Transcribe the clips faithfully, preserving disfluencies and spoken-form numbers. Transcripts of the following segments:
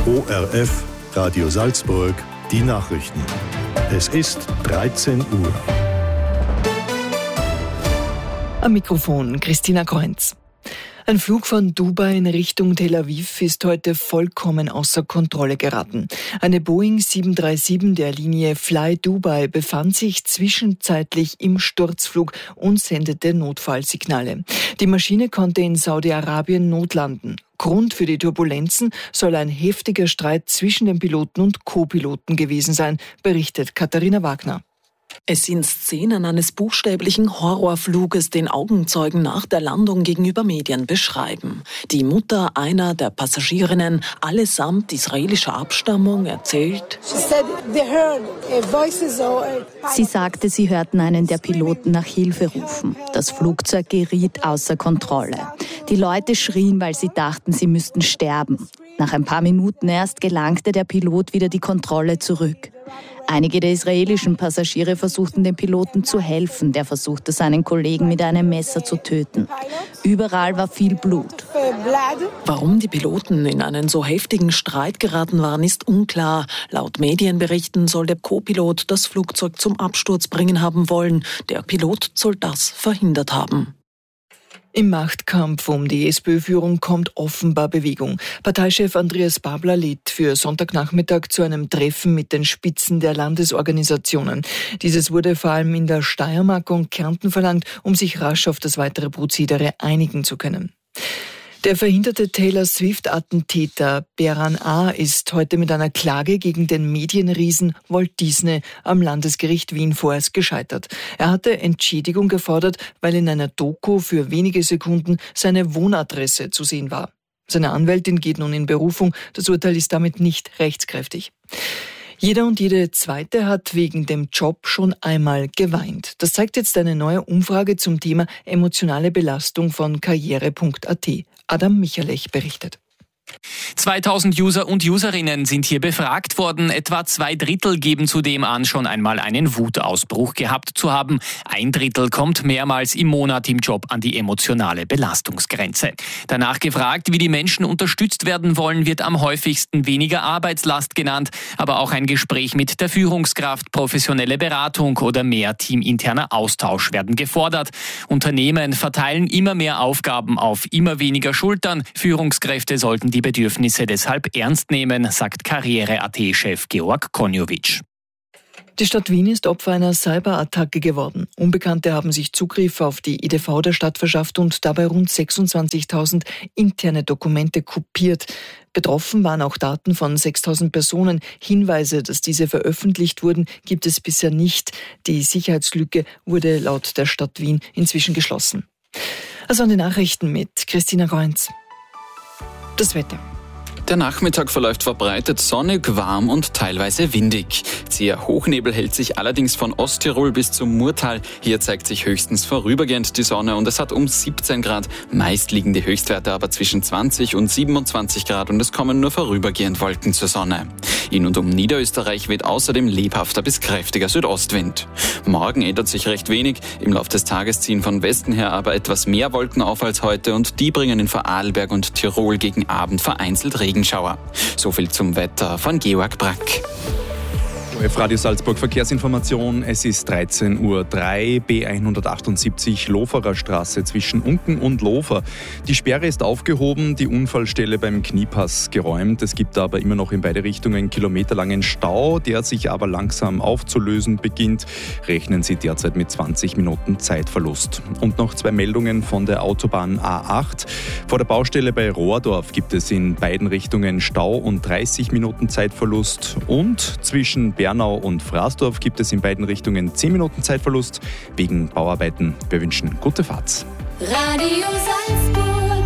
O R F, Radio Salzburg, die Nachrichten. Es ist dreizehn Uhr. Am Mikrofon Christina Kreunz. Ein Flug von Dubai in Richtung Tel Aviv ist heute vollkommen außer Kontrolle geraten. Eine Boeing sieben drei sieben der Linie Fly Dubai befand sich zwischenzeitlich im Sturzflug und sendete Notfallsignale. Die Maschine konnte in Saudi-Arabien notlanden. Grund für die Turbulenzen soll ein heftiger Streit zwischen dem Piloten und Co-Piloten gewesen sein, berichtet Katharina Wagner. Es sind Szenen eines buchstäblichen Horrorfluges, den Augenzeugen nach der Landung gegenüber Medien beschreiben. Die Mutter einer der Passagierinnen, allesamt israelischer Abstammung, erzählt: Sie sagte, sie hörten einen der Piloten nach Hilfe rufen. Das Flugzeug geriet außer Kontrolle. Die Leute schrien, weil sie dachten, sie müssten sterben. Nach ein paar Minuten erst gelangte der Pilot wieder die Kontrolle zurück. Einige der israelischen Passagiere versuchten dem Piloten zu helfen. Der versuchte, seinen Kollegen mit einem Messer zu töten. Überall war viel Blut. Warum die Piloten in einen so heftigen Streit geraten waren, ist unklar. Laut Medienberichten soll der Co-Pilot das Flugzeug zum Absturz bringen haben wollen. Der Pilot soll das verhindert haben. Im Machtkampf um die SPÖ-Führung kommt offenbar Bewegung. Parteichef Andreas Babler lädt für Sonntagnachmittag zu einem Treffen mit den Spitzen der Landesorganisationen. Dieses wurde vor allem in der Steiermark und Kärnten verlangt, um sich rasch auf das weitere Prozedere einigen zu können. Der verhinderte Taylor Swift-Attentäter Beran A. ist heute mit einer Klage gegen den Medienriesen Walt Disney am Landesgericht Wien vorerst gescheitert. Er hatte Entschädigung gefordert, weil in einer Doku für wenige Sekunden seine Wohnadresse zu sehen war. Seine Anwältin geht nun in Berufung. Das Urteil ist damit nicht rechtskräftig. Jeder und jede Zweite hat wegen dem Job schon einmal geweint. Das zeigt jetzt eine neue Umfrage zum Thema emotionale Belastung von karriere punkt a t. Adam Michalech berichtet. zweitausend User und Userinnen sind hier befragt worden. Etwa zwei Drittel geben zudem an, schon einmal einen Wutausbruch gehabt zu haben. Ein Drittel kommt mehrmals im Monat im Job an die emotionale Belastungsgrenze. Danach gefragt, wie die Menschen unterstützt werden wollen, wird am häufigsten weniger Arbeitslast genannt, aber auch ein Gespräch mit der Führungskraft, professionelle Beratung oder mehr teaminterner Austausch werden gefordert. Unternehmen verteilen immer mehr Aufgaben auf immer weniger Schultern. Führungskräfte sollten die Bedürfnisse deshalb ernst nehmen, sagt karriere punkt a t-Chef Georg Konjovic. Die Stadt Wien ist Opfer einer Cyberattacke geworden. Unbekannte haben sich Zugriff auf die E D V der Stadt verschafft und dabei rund sechsundzwanzigtausend interne Dokumente kopiert. Betroffen waren auch Daten von sechstausend Personen. Hinweise, dass diese veröffentlicht wurden, gibt es bisher nicht. Die Sicherheitslücke wurde laut der Stadt Wien inzwischen geschlossen. Also an die Nachrichten mit Christina Kreunz. Das Wetter. Der Nachmittag verläuft verbreitet sonnig, warm und teilweise windig. Zäher Hochnebel hält sich allerdings von Osttirol bis zum Murtal. Hier zeigt sich höchstens vorübergehend die Sonne und es hat um siebzehn Grad. Meist liegen die Höchstwerte aber zwischen zwanzig und siebenundzwanzig Grad und es kommen nur vorübergehend Wolken zur Sonne. In und um Niederösterreich weht außerdem lebhafter bis kräftiger Südostwind. Morgen ändert sich recht wenig. Im Laufe des Tages ziehen von Westen her aber etwas mehr Wolken auf als heute und die bringen in Vorarlberg und Tirol gegen Abend vereinzelt Regenschauer. So viel zum Wetter von Georg Brack. Radio Salzburg Verkehrsinformation. Es ist dreizehn Uhr drei, B hundertachtundsiebzig Loferer Straße zwischen Unken und Lofer. Die Sperre ist aufgehoben, die Unfallstelle beim Kniepass geräumt. Es gibt aber immer noch in beide Richtungen kilometerlangen Stau, der sich aber langsam aufzulösen beginnt. Rechnen Sie derzeit mit zwanzig Minuten Zeitverlust. Und noch zwei Meldungen von der Autobahn A acht. Vor der Baustelle bei Rohrdorf gibt es in beiden Richtungen Stau und dreißig Minuten Zeitverlust. Und zwischen Bernau und Fraßdorf gibt es in beiden Richtungen zehn Minuten Zeitverlust wegen Bauarbeiten. Wir wünschen gute Fahrt. Radio Salzburg.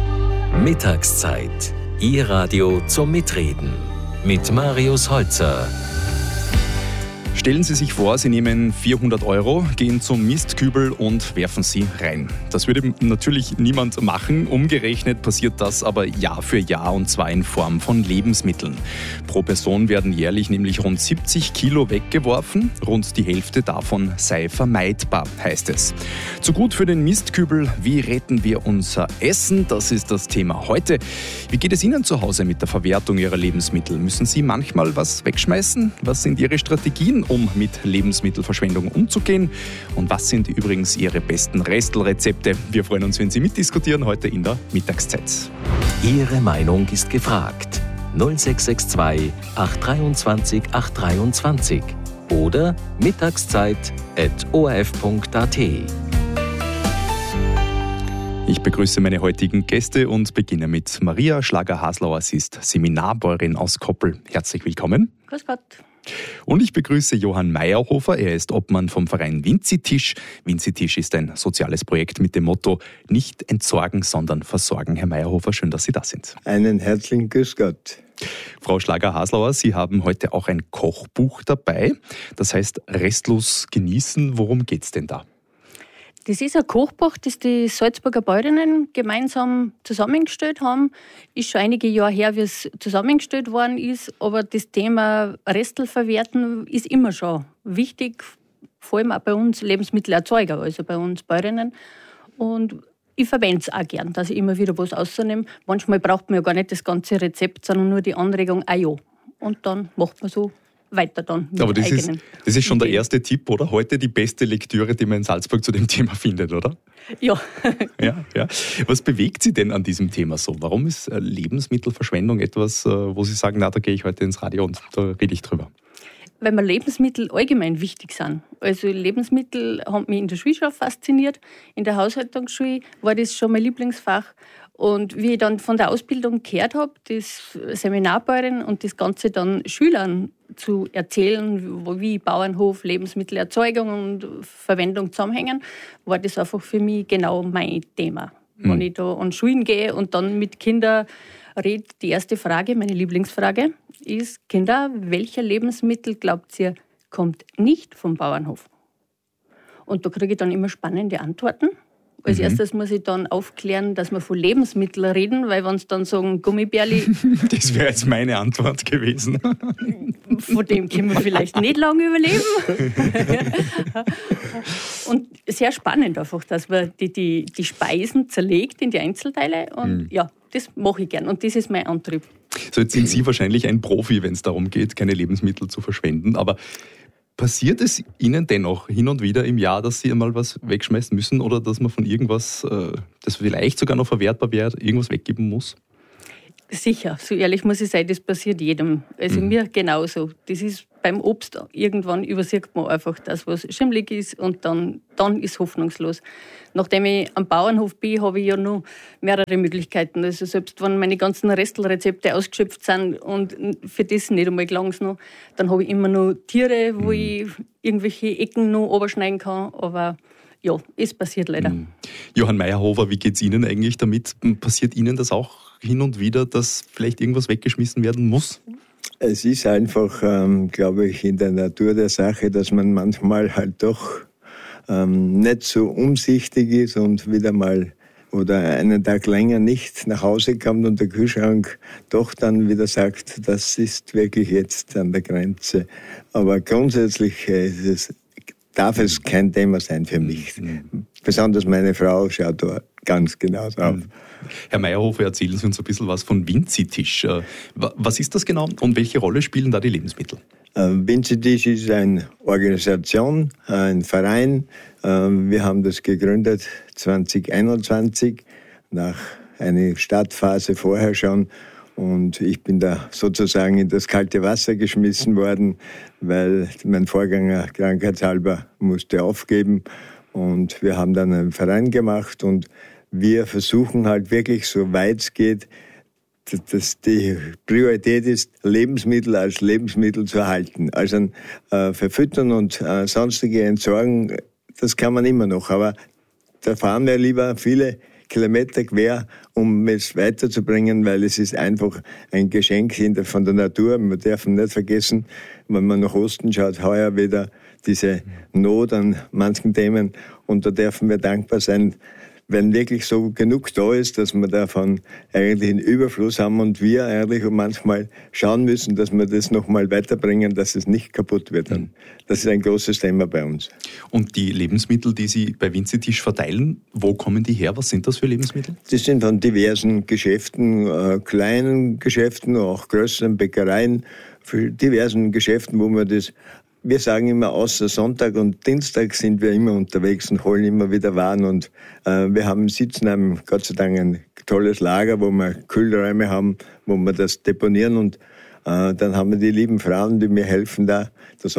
Mittagszeit. Ihr Radio zum Mitreden. Mit Marius Holzer. Stellen Sie sich vor, Sie nehmen vierhundert Euro, gehen zum Mistkübel und werfen sie rein. Das würde natürlich niemand machen. Umgerechnet passiert das aber Jahr für Jahr und zwar in Form von Lebensmitteln. Pro Person werden jährlich nämlich rund siebzig Kilo weggeworfen. Rund die Hälfte davon sei vermeidbar, heißt es. Zu gut für den Mistkübel. Wie retten wir unser Essen? Das ist das Thema heute. Wie geht es Ihnen zu Hause mit der Verwertung Ihrer Lebensmittel? Müssen Sie manchmal was wegschmeißen? Was sind Ihre Strategien, um mit Lebensmittelverschwendung umzugehen? Und was sind übrigens Ihre besten Restelrezepte? Wir freuen uns, wenn Sie mitdiskutieren, heute in der Mittagszeit. Ihre Meinung ist gefragt. null sechs sechs zwei acht zwei acht drei oder mittagszeit at o r f punkt a t. Ich begrüße meine heutigen Gäste und beginne mit Maria Schlager-Haslauer. Sie ist Seminarbäuerin aus Koppel. Herzlich willkommen. Grüß Gott. Und ich begrüße Johann Meyerhofer. Er ist Obmann vom Verein Vinzi-Tisch. Vinzi-Tisch ist ein soziales Projekt mit dem Motto nicht entsorgen, sondern versorgen. Herr Meyerhofer, schön, dass Sie da sind. Einen herzlichen Grüß Gott. Frau Schlager-Haslauer, Sie haben heute auch ein Kochbuch dabei. Das heißt restlos genießen. Worum geht's denn da? Das ist ein Kochbuch, das die Salzburger Bäuerinnen gemeinsam zusammengestellt haben. Ist schon einige Jahre her, wie es zusammengestellt worden ist. Aber das Thema Restelverwerten ist immer schon wichtig. Vor allem auch bei uns Lebensmittelerzeuger, also bei uns Bäuerinnen. Und ich verwende es auch gern, dass ich immer wieder was rausnehme. Manchmal braucht man ja gar nicht das ganze Rezept, sondern nur die Anregung, ah ja. Und dann macht man so weiter dann mit Aber das ist, das ist schon Ideen. Der erste Tipp, oder? Heute die beste Lektüre, die man in Salzburg zu dem Thema findet, oder? Ja. ja, ja. Was bewegt Sie denn an diesem Thema so? Warum ist Lebensmittelverschwendung etwas, wo Sie sagen, na, da gehe ich heute ins Radio und da rede ich drüber? Weil mir Lebensmittel allgemein wichtig sind. Also Lebensmittel haben mich in der Schule schon fasziniert. In der Haushaltungsschule war das schon mein Lieblingsfach. Und wie ich dann von der Ausbildung gehört habe, das Seminarbäuerin und das Ganze dann Schülern zu erzählen, wie Bauernhof, Lebensmittelerzeugung und Verwendung zusammenhängen, war das einfach für mich genau mein Thema. Mhm. Wenn ich da an Schulen gehe und dann mit Kindern rede, die erste Frage, meine Lieblingsfrage, ist: Kinder, welcher Lebensmittel, glaubt ihr, kommt nicht vom Bauernhof? Und da kriege ich dann immer spannende Antworten. Als mhm. erstes muss ich dann aufklären, dass wir von Lebensmitteln reden, weil wenn sie dann sagen Gummibärli... Das wäre jetzt meine Antwort gewesen. Von dem können wir vielleicht nicht lange überleben. Und sehr spannend einfach, dass man die, die, die Speisen zerlegt in die Einzelteile. Und mhm. ja, das mache ich gern und das ist mein Antrieb. So, jetzt sind Sie wahrscheinlich ein Profi, wenn es darum geht, keine Lebensmittel zu verschwenden, aber passiert es Ihnen dennoch hin und wieder im Jahr, dass Sie einmal was wegschmeißen müssen oder dass man von irgendwas, das vielleicht sogar noch verwertbar wäre, irgendwas weggeben muss? Sicher, so ehrlich muss ich sein, das passiert jedem. Also mhm. mir genauso. Das ist beim Obst, irgendwann übersieht man einfach das, was schimmelig ist und dann, dann ist hoffnungslos. Nachdem ich am Bauernhof bin, habe ich ja noch mehrere Möglichkeiten. Also selbst wenn meine ganzen Restelrezepte ausgeschöpft sind und für das nicht einmal gelangt noch, dann habe ich immer noch Tiere, wo mhm. ich irgendwelche Ecken noch überschneiden kann, aber ja, es passiert leider. Mhm. Johann Meyerhofer, wie geht es Ihnen eigentlich damit? Passiert Ihnen das auch hin und wieder, dass vielleicht irgendwas weggeschmissen werden muss? Es ist einfach, ähm, glaube ich, in der Natur der Sache, dass man manchmal halt doch ähm, nicht so umsichtig ist und wieder mal oder einen Tag länger nicht nach Hause kommt und der Kühlschrank doch dann wieder sagt, das ist wirklich jetzt an der Grenze. Aber grundsätzlich äh, ist es, darf es kein Thema sein für mich. Mhm. Besonders meine Frau schaut da ganz genau drauf. Mhm. Herr Meyerhofer, erzählen Sie uns ein bisschen was von Vinzi-Tisch. Was ist das genau und welche Rolle spielen da die Lebensmittel? Vinzi-Tisch ist eine Organisation, ein Verein. Wir haben das gegründet zwanzig einundzwanzig, nach einer Startphase vorher schon. Und ich bin da sozusagen in das kalte Wasser geschmissen worden, weil mein Vorgänger krankheitshalber musste aufgeben. Und wir haben dann einen Verein gemacht und wir versuchen halt wirklich, so weit es geht, dass die Priorität ist, Lebensmittel als Lebensmittel zu erhalten. Also äh, verfüttern und äh, sonstige Entsorgen, das kann man immer noch. Aber da fahren wir lieber viele Kilometer quer, um es weiterzubringen, weil es ist einfach ein Geschenk von der Natur. Wir dürfen nicht vergessen, wenn man nach Osten schaut, heuer wieder diese Not an manchen Themen. Und da dürfen wir dankbar sein, wenn wirklich so genug da ist, dass wir davon eigentlich einen Überfluss haben und wir eigentlich manchmal schauen müssen, dass wir das nochmal weiterbringen, dass es nicht kaputt wird. Mhm. Das ist ein großes Thema bei uns. Und die Lebensmittel, die Sie bei Winzitisch verteilen, wo kommen die her? Was sind das für Lebensmittel? Das sind von diversen Geschäften, äh, kleinen Geschäften, auch größeren Bäckereien, für diversen Geschäften, wo wir das... Wir sagen immer, außer Sonntag und Dienstag sind wir immer unterwegs und holen immer wieder Waren. Und äh, wir haben sitzen haben Gott sei Dank ein tolles Lager, wo wir Kühlräume haben, wo wir das deponieren. Und äh, dann haben wir die lieben Frauen, die mir helfen, da das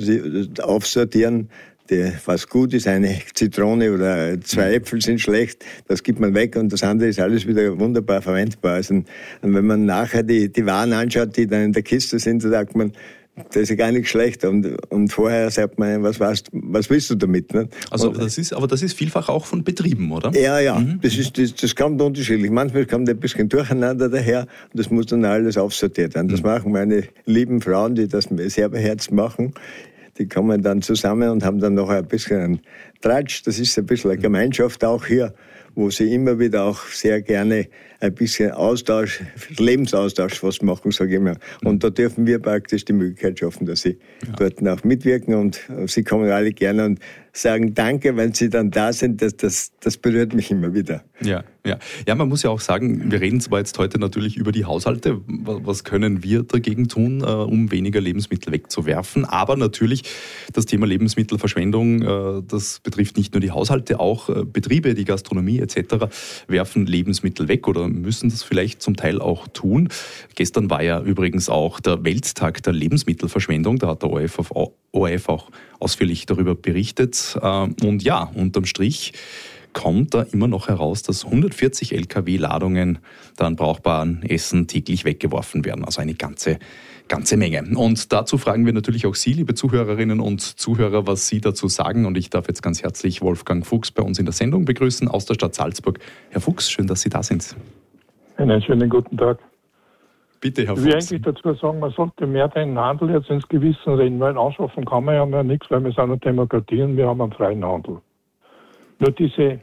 aufsortieren. Die, was gut ist, eine Zitrone oder zwei Äpfel sind schlecht, das gibt man weg und das andere ist alles wieder wunderbar verwendbar. Also, und wenn man nachher die, die Waren anschaut, die dann in der Kiste sind, dann sagt man, das ist ja gar nicht schlecht. Und, und vorher sagt man, was, weißt, was willst du damit? Ne? Also das ist, aber das ist vielfach auch von Betrieben, oder? Ja, ja. Mhm. Das, ist, das, das kommt unterschiedlich. Manchmal kommt ein bisschen durcheinander daher und das muss dann alles aufsortiert werden. Das mhm. machen meine lieben Frauen, die das sehr beherzt machen. Die kommen dann zusammen und haben dann noch ein bisschen einen Tratsch. Das ist ein bisschen eine Gemeinschaft auch hier, wo sie immer wieder auch sehr gerne ein bisschen Austausch, Lebensaustausch was machen, sage ich mal. Und da dürfen wir praktisch die Möglichkeit schaffen, dass sie ja. dort auch mitwirken und sie kommen alle gerne und sagen Danke, wenn sie dann da sind. Das, das, das berührt mich immer wieder. Ja, ja. Ja, man muss ja auch sagen, wir reden zwar jetzt heute natürlich über die Haushalte. Was können wir dagegen tun, um weniger Lebensmittel wegzuwerfen? Aber natürlich das Thema Lebensmittelverschwendung, das betrifft nicht nur die Haushalte, auch Betriebe, die Gastronomie et cetera werfen Lebensmittel weg oder müssen das vielleicht zum Teil auch tun. Gestern war ja übrigens auch der Welttag der Lebensmittelverschwendung. Da hat der O R F, O R F auch ausführlich darüber berichtet. Und ja, unterm Strich kommt da immer noch heraus, dass hundertvierzig L K W-Ladungen an brauchbaren Essen täglich weggeworfen werden. Also eine ganze, ganze Menge. Und dazu fragen wir natürlich auch Sie, liebe Zuhörerinnen und Zuhörer, was Sie dazu sagen. Und ich darf jetzt ganz herzlich Wolfgang Fuchs bei uns in der Sendung begrüßen aus der Stadt Salzburg. Herr Fuchs, schön, dass Sie da sind. Einen schönen guten Tag. Bitte, Herr Fuchs. Ich will eigentlich dazu sagen, man sollte mehr den Handel jetzt ins Gewissen reden, weil anschaffen kann man ja mehr nichts, weil wir sind eine Demokratie und wir haben einen freien Handel. Nur diese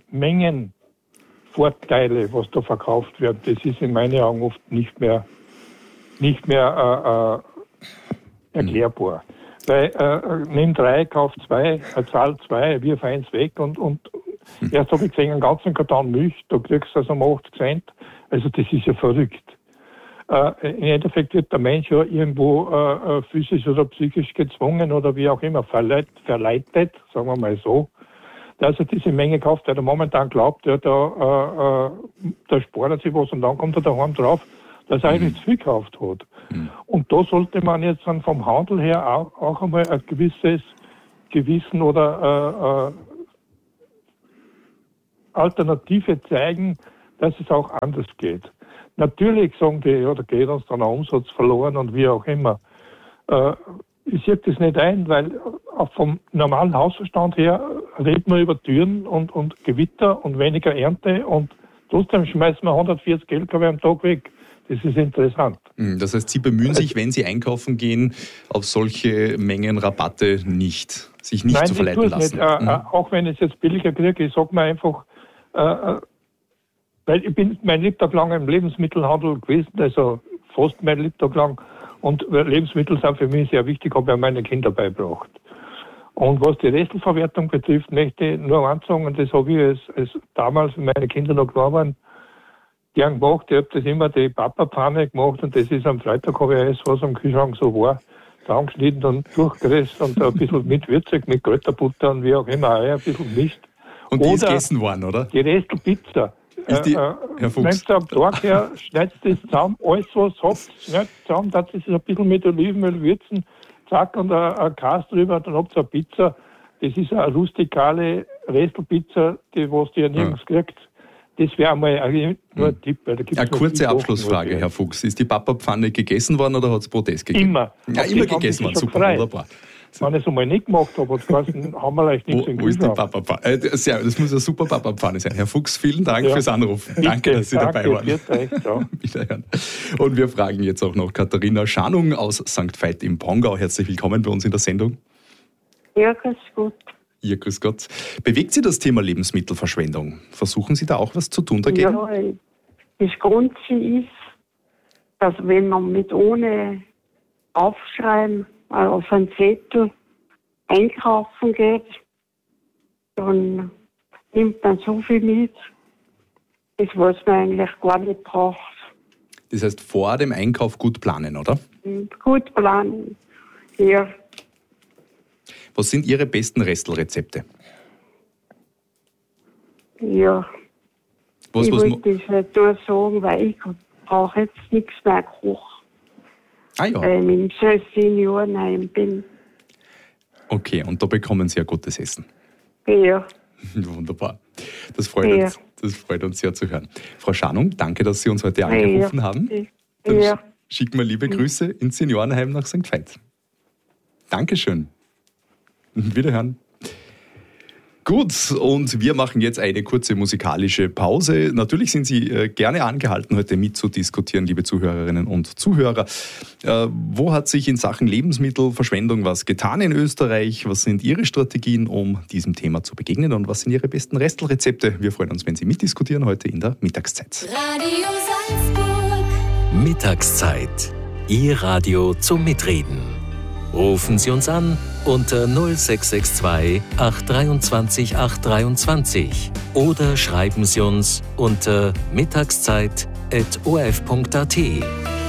Mengenvorteile, was da verkauft wird, das ist in meinen Augen oft nicht mehr, nicht mehr äh, äh, erklärbar. Mhm. Weil äh, nimm drei, kauf zwei, zahl zwei, wirf eins weg und, und mhm. erst habe ich gesehen, einen ganzen Karton Milch, da kriegst du das um achtzig Cent. Also das ist ja verrückt. Äh, Im Endeffekt wird der Mensch ja irgendwo äh, physisch oder psychisch gezwungen oder wie auch immer verleit, verleitet, sagen wir mal so, dass er diese Menge kauft, weil er momentan glaubt, ja, da, äh, da spart er sich was und dann kommt er daheim drauf, dass er eigentlich zu viel gekauft hat. Mhm. Und da sollte man jetzt dann vom Handel her auch, auch einmal ein gewisses Gewissen oder äh, äh, Alternative zeigen, dass es auch anders geht. Natürlich sagen die, ja, da geht uns dann ein Umsatz verloren und wie auch immer. Äh, ich sehe das nicht ein, weil auch vom normalen Hausverstand her redet man über Türen und, und Gewitter und weniger Ernte und trotzdem schmeißen wir hundertvierzig L K W am Tag weg. Das ist interessant. Das heißt, Sie bemühen sich, wenn Sie einkaufen gehen, auf solche Mengen Rabatte nicht, sich nicht Nein, zu verleiten ich lassen. Nicht. Mhm. Äh, auch wenn ich es jetzt billiger kriege, ich sage mir einfach, äh, weil ich bin mein Lebtag lang im Lebensmittelhandel gewesen, also fast mein Lebtag lang. Und Lebensmittel sind für mich sehr wichtig, habe ich meine Kinder beigebracht. Und was die Restelverwertung betrifft, möchte ich nur eins sagen, und das habe ich als, als damals, wenn meine Kinder noch klar waren, gern gemacht. Ich habe das immer die Papa-Pfanne gemacht und das ist am Freitag, habe ich alles, was am Kühlschrank so war, zusammengeschnitten und durchgeresst und ein bisschen mit Würzig, mit Kräuterbutter und wie auch immer, Eier, ein bisschen gemischt. Und die oder ist gegessen worden, oder? Die Restelpizza. Ist die, äh, Herr Fuchs. Nimmst du am Tag her, schneidest das zusammen, alles was habt, schneidet zusammen, dass das ein bisschen mit Olivenöl würzen, zack, und ein, ein Kas drüber, dann habt ihr eine Pizza. Das ist eine rustikale Restelpizza, die was ihr nirgends ja. kriegt. Das wäre einmal nur ein Tipp. Weil da gibt's eine kurze Abschlussfrage, Herr Fuchs. Ist die Papa-Pfanne gegessen worden oder hat es Protest gegeben? Immer. Ja, immer gegessen worden. Super, frei. wunderbar. Wenn ich es einmal nicht gemacht habe, hat es geheißen, haben wir leicht nichts wo, im wo ist die Kühlschrank. Papa-Pfanne? Äh, sehr, das muss eine super Papa-Pfanne sein. Herr Fuchs, vielen Dank Ja. fürs Anrufen. Bitte, Danke, dass Sie danke, dabei waren. viert euch, ja. Wiederhören. Und wir fragen jetzt auch noch Katharina Schanung aus Sankt Veit im Pongau. Herzlich willkommen bei uns in der Sendung. Ja, grüß Gott. Ja, grüß Gott. Bewegt Sie das Thema Lebensmittelverschwendung? Versuchen Sie da auch was zu tun dagegen? Ja, das Grundziel ist, dass wenn man mit ohne Aufschreiben äh, auf einen Zettel einkaufen geht, dann nimmt man so viel mit, das was man eigentlich gar nicht braucht. Das heißt, vor dem Einkauf gut planen, oder? Und gut planen. Ja, Was sind Ihre besten Restelrezepte? ja. Was, ich was mo- wollte das halt nur sagen, weil ich brauche jetzt nichts mehr kochen. ah ja, Weil ich in so Seniorenheim bin. okay. Und da bekommen Sie ja gutes Essen. Ja. Wunderbar. Das freut, Ja. uns, das freut uns sehr zu hören. Frau Schanung, danke, dass Sie uns heute angerufen ja. haben. Dann Ja. schicken wir liebe Grüße ins Seniorenheim nach Sankt Veit. Dankeschön. Wiederhören. Gut, und wir machen jetzt eine kurze musikalische Pause. Natürlich sind Sie äh, gerne angehalten, heute mitzudiskutieren, liebe Zuhörerinnen und Zuhörer. Äh, wo hat sich in Sachen Lebensmittelverschwendung was getan in Österreich? Was sind Ihre Strategien, um diesem Thema zu begegnen? Und was sind Ihre besten Restelrezepte? Wir freuen uns, wenn Sie mitdiskutieren heute in der Mittagszeit. Radio Salzburg. Mittagszeit. Ihr Radio zum Mitreden. Rufen Sie uns an unter null sechs sechs zwei acht zwei drei acht zwei drei oder schreiben Sie uns unter mittagszeit at o r f punkt a t.